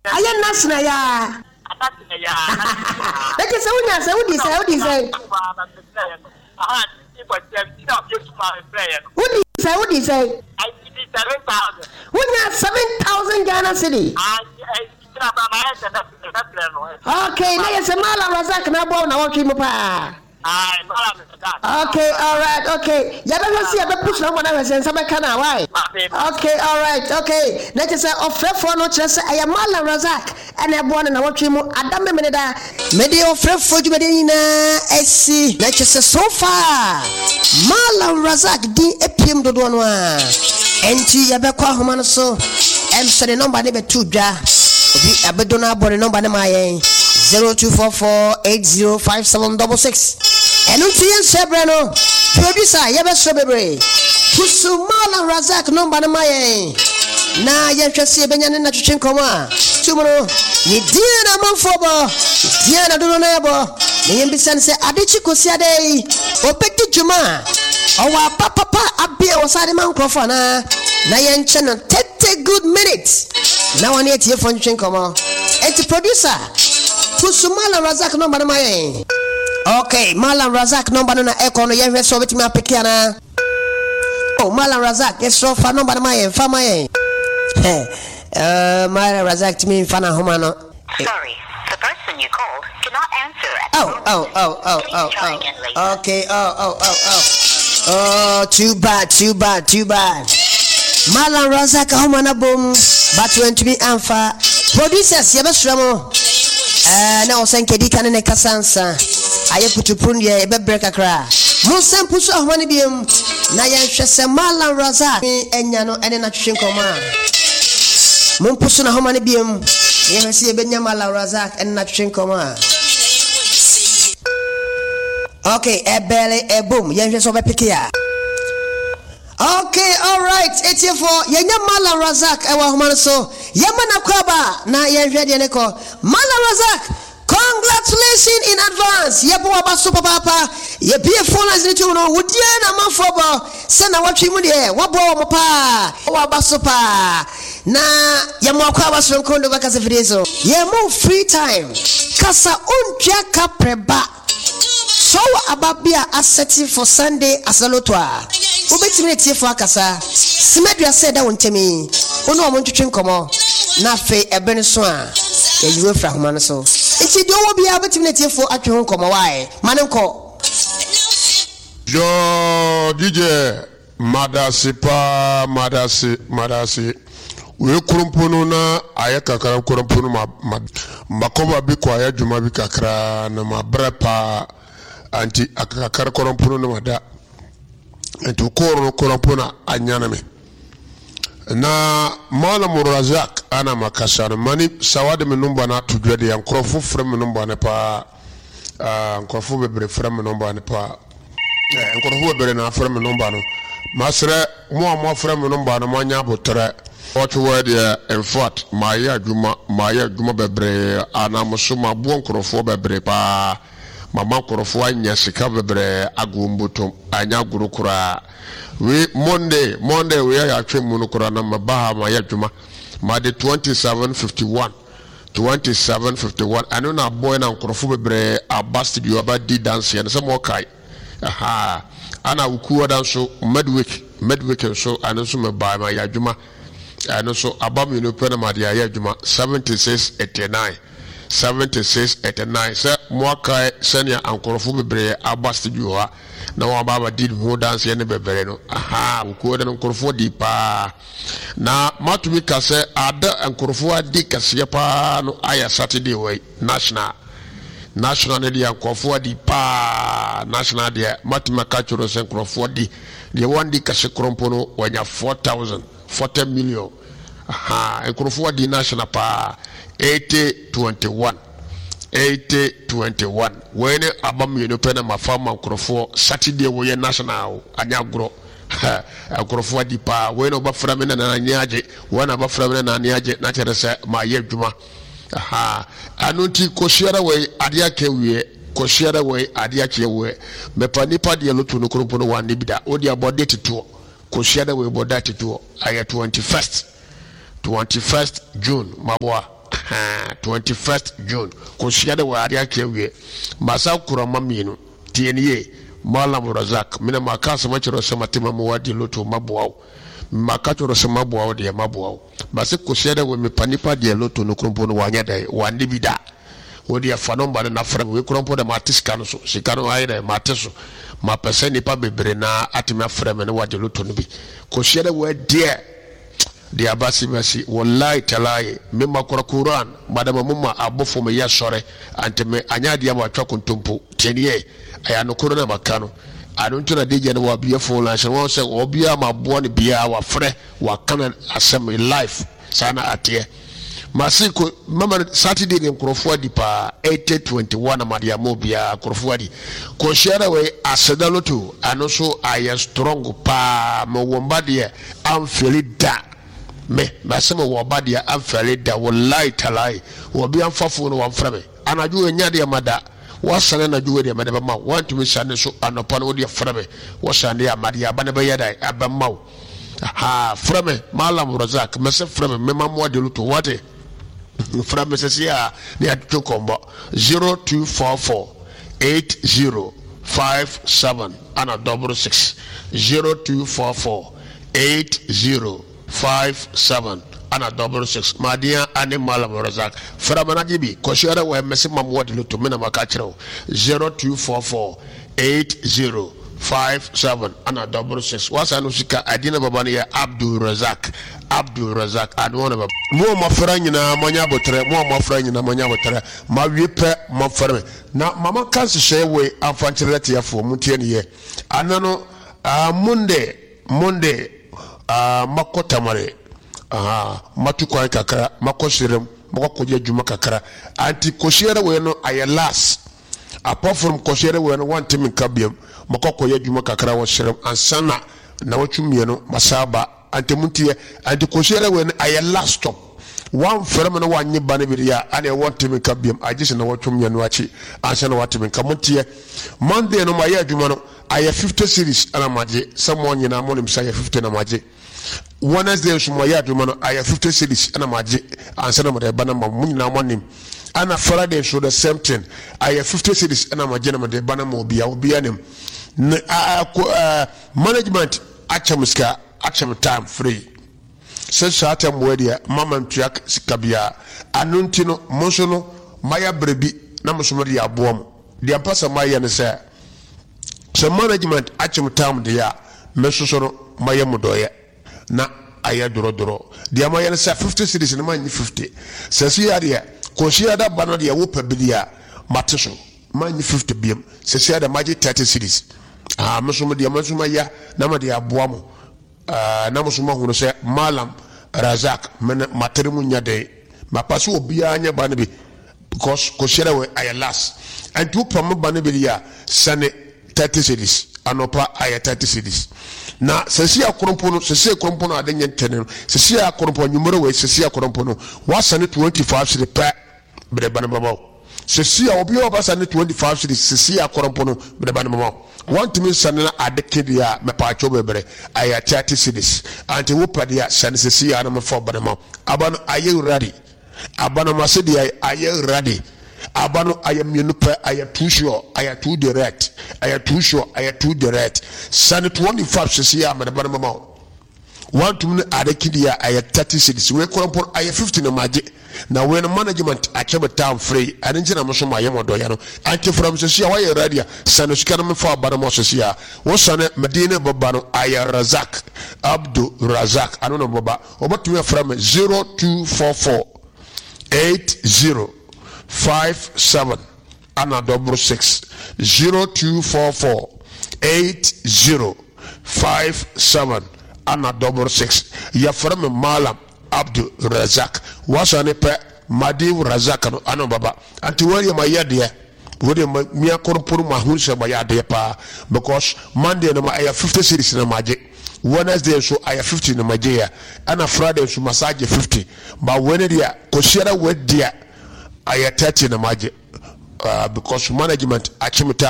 Aya nasna ya. That is Saudi. Saudi say. I did 7,000. When you 7,000 Ghana city. Okay, now you say Malam Razak na bona watch him pa. Okay, all right, okay. You better see a push number and say some kana why? Okay, all right, okay. Let us say offer for no chance I am Malam Razak and I born and watch him Adam Meneda. Medi offer for you medina SC. Let us say so far. Malam Razak di epim do donwa. Enti ya be kwa homa so. Em say the number ne be 2 dwa. Obi abedona body number ne mayen 0244805766. And until Sebrano, producer, Yabas Bebre, Malam Razak number my na Yashasi Benyan Nachin Coma, tomorrow, Nidiana Monfobo, Diana Dunabo, the Embassy say Adichiko Siade, or Petty Juma, our papa Abia was Adiman Crofana, Nayan Channel 30 good minutes. Now I need to hear from Chinkoma, and the producer, Malam Razak number my. Okay, Malam Razak number na echo no yen so beti ma pekiana. Oh, Malam Razak, yes so fa number ma yen, fa ma yen. Malam Razak to me fa na homa no. Sorry, the person you called cannot answer at Oh. Okay, Oh, too bad. Malam Razak homa na boom, but when to be anfa. Producers, yabasramo. Na osanke di kanene kasansa. Aye putu prunye ebe break kra mo sample so ahwani biem na ya hwese Malam Razak enya no ene na twetwe nkoma mo pusu na ahwani biem ye hwese ebe nya Malam Razak ene na twetwe nkoma. Okay, ebele ebum ye hwese obe pikia. Okay, all right, 84 ye nya Malam Razak ewa ahwani so ye mana kwaba na ye hwede ne ko Malam Razak. Congratulations in advance. Yebo super papa. Ye be a phone as it no would ye na manfobo. Send a watch him there. Wabo mo pa. Waba super. Na ye mo kwa was from kondo baka se videzo. Ye mo free time. Kasa unja kapreba. So ababia asset for Sunday asalotwa. Ubetimi tie for akasa. Simedua said that wontemi. Ono o mo ntwetwe nkomo. Na fe ebene so a. Ye yiwe fra homa so. It's do will be able to let you for at home come away. Mananko. Yo DJ Madasi. We kurumpuno na ayaka kara kurumpuno makoba biko aya juma bikakra na mabrepa anti akakara kurumpuno na mada. Anti ukoro kurumpuno anyana me. Na Malam Razak ana makasana mani sawade me numba na tudwede ya nkrofo frem numba ne pa nkrofo bebre frem numba ne pa nkrofo bebre na frem numba no masre mo frem numba no manya botre otu wede in fact maya adwuma bebre ana musuma bo nkrofo bebre pa mama nkrofo anya sika bebre agumbuto anya gurukura. We Monday we are actually munukura na mabaha mayajuma ma de 2751 anu na boy na nkrofo bebre abast you about di dance and some more kai ana ukuwa danso midweek so anu so mabaha mayajuma anu so abam you know pena ma de ayajuma 7689 se mo kai senia nkrofo bebre abast you ha na wa baba did who dance ye ne bebere no ukuo de nkrofo di pa na matumi ka se ada nkrofo adi kase pa no aya Saturday way national ne dia nkrofo di pa national dia matumi ka choro se nkrofo di de wandi kase krompo no wanya 40 million nkrofo di national pa 8021 when abam you know pena mafama nkrofo Saturday we national anyagro nkrofo di pa when obafra me na anyaje when obafra me na anyaje na kere se ma ye dwuma anunti koshiara we adia kewie koshiara we adia kewe mepa nipa de lotu no krompo no wan bida odi abode teto koshiara we boda teto aya 21st June mabwa 21st June ko shiada wa ari akewe masa kurama mienu tieniye Malam Razak mina makasa machiro sema tima muwadi loto mabuao makato ro sema mabuao de mabuao base ko shiada we mepanipa de loto no krompo no wanya dai wandi bida wodi afanomba na frame we krompo da matiska no so sikano aida mateso ma pese nipa bebre na atime frame no wadi loto no bi ko shiada we de dia basi wallahi talai mema kora Quran madama mumma abofo me yasore anteme anyadi ama atwa kontompo teniye aya no korona makano adonto na deje na wabia fo la sha won se obia mabo ne bia wa frɛ wa kana asem life sana atie masiko mama Saturday ne nkrofo adi pa 821 amadia mo bia nkrofo adi ko share we asedaloto anoso aya strong pa mo wombade am felida me basema wo badia afale da wallahi talai wo bi amfafo no wamframe anaju enyade amada wasane na juwe de amada ma want me sane so anopa no de frame wo sane amada abane be yada abamma ha frame Malam Razak mese frame me mammo de luto wate frame sesi ya ne atokombo 0244 8057 ana 66 0244 8057 ana 66 madia ane Malam Razak frama jibi ko shara wa mesi mamwo de luto mena makachiro 0244 8057 ana 66 wasa no sika adina babani ya Abdul Razak anwana baba mo mafra nyina manya botre ma wiepe mafra na mama kanse shewe afanchirete yafo mutie ne ye anano monde makotamare matukwa kakra makosirem makoje juma kakra anti koshere we no ayalas apart from koshere we no want him kabiam makoje juma kakra wo shirem ansana na watwumie no masaba anti muntie anti koshere we no ayalas stop one firm no wanye bane biya ane want him kabiam agise na watwumie no achi ansana watime kamuntie Monday no maye juma no aya 50 series ana maje someone nyina mo nim say 50 na maje Wednesday so moya aduma no aya 50 series ana maje ansana mo de bana ma munyina mo nim ana Friday so the same thing aya 50 series ana maje na mo de bana ma obia nim management acham time free se shata mwedia mama mtuak sikabia anunti no monso no maya brebi na mosomodi ya boam dia pasa maya ne se management acham time dia mesoso no maya mudoye na aya doro dia maya ne se 50 series na manyi 50 se si ya dia ko shi ada bana dia wo pabidia mateso manyi 50 biem se si ada maji 30 series mesomo dia mesoma ya na ma dia boam na musuma hunu se Malam Razak men materimu nyade mapaso obia anya bana bi because ko share we ayalas and to pam bana bi ya sane 30 cities anopa aya 30 cities na sesi akorompo no sesi akorompo no adenye ntene sesi akorompo nyumero we sesi akorompo no wasane 25 cities pa bre bana baba sesi obia obasane 25 cities sesi akorompo no bre bana baba want me sanna adekede ya mepacho bebre aya 30 cities anti wopadia sanse ya na mfo banama abano aye ready abano masedi aye ready abano aye mienupe aya too sure aya too direct san 25 cities ya banama want me adekede ya aya 30 cities we korompo aya 50 na maje na when management achebe town free arinje na mso maye modo ya no anti from sesia wa ye radio sano shikana mfa bara mo sesia wo sane medine baba no aya Razak Abdul Razak anono baba obotu from 0244 8057 ana 66 0244 8057 ana 66 ya from Malam Abdul Razak wasane pe Madiv Razak no ano baba anti wari ma yade wode mi akorpuru ma hunse ba yade pa because Monday no ma aya 50 series na maje Wednesday so aya 50 na maje ya ana Friday so massage 50 ba Wednesday ko share wedia aya 30 na maje because management achimta